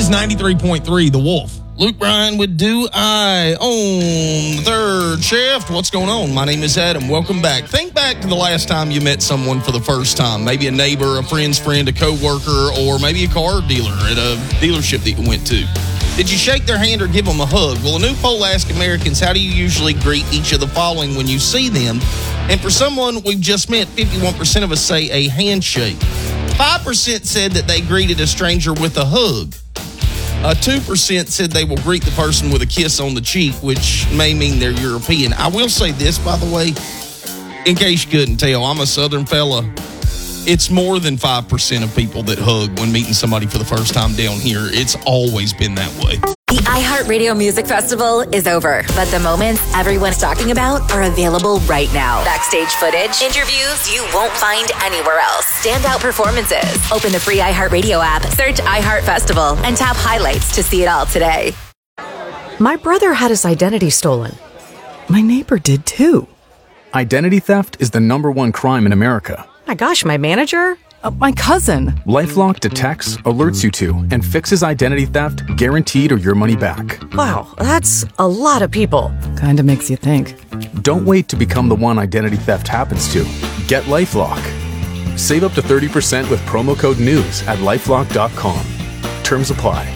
is 93.3 The Wolf. Luke Bryan with Do I on the third shift. What's going on? My name is Adam. Welcome back. Think back to the last time you met someone for the first time. Maybe a neighbor, a friend's friend, a coworker, or maybe a car dealer at a dealership that you went to. Did you shake their hand or give them a hug? Well, a new poll asked Americans, how do you usually greet each of the following when you see them? And for someone we've just met, 51% of us say a handshake. 5% said that they greeted a stranger with a hug. 2% said they will greet the person with a kiss on the cheek, which may mean they're European. I will say this, by the way, in case you couldn't tell, I'm a Southern fella. It's more than 5% of people that hug when meeting somebody for the first time down here. It's always been that way. The iHeartRadio Music Festival is over, but the moments everyone's talking about are available right now. Backstage footage, interviews you won't find anywhere else, standout performances. Open the free iHeartRadio app, search iHeart Festival, and tap highlights to see it all today. My brother had his identity stolen. My neighbor did too. Identity theft is the #1 crime in America. My gosh, my manager? My cousin. LifeLock detects, alerts you to, and fixes identity theft, guaranteed or your money back. Wow, that's a lot of people. Kinda makes you think. Don't wait to become the one identity theft happens to. Get LifeLock. Save up to 30% with promo code NEWS at LifeLock.com. Terms apply.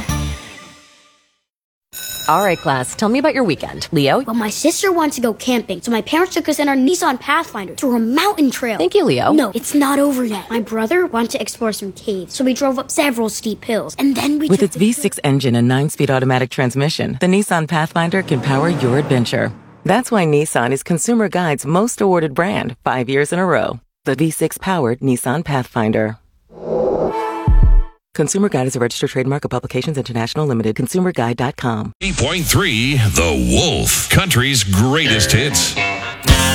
All right, class, tell me about your weekend. Leo? Well, my sister wants to go camping, so my parents took us in our Nissan Pathfinder to a mountain trail. Thank you, Leo. No, it's not over yet. My brother wanted to explore some caves, so we drove up several steep hills, and then we With its V6 engine and 9-speed automatic transmission, the Nissan Pathfinder can power your adventure. That's why Nissan is Consumer Guide's most awarded brand 5 years in a row. The V6-powered Nissan Pathfinder. Consumer Guide is a registered trademark of Publications International Limited. ConsumerGuide.com. 8.3 The Wolf, country's greatest hits.